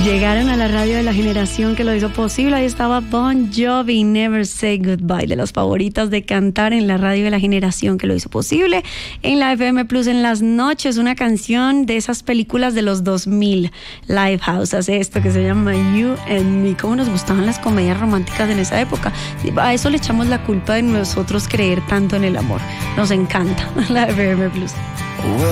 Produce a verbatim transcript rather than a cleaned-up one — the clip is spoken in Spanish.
Llegaron a la radio de la generación que lo hizo posible. Ahí estaba Bon Jovi, Never Say Goodbye, de las favoritas de cantar en la radio de la generación que lo hizo posible. En la F M Plus en las noches, una canción de esas películas de los dos mil. Lifehouse hace esto que se llama You and Me. Cómo nos gustaban las comedias románticas en esa época. A eso le echamos la culpa de nosotros creer tanto en el amor. Nos encanta la F M Plus.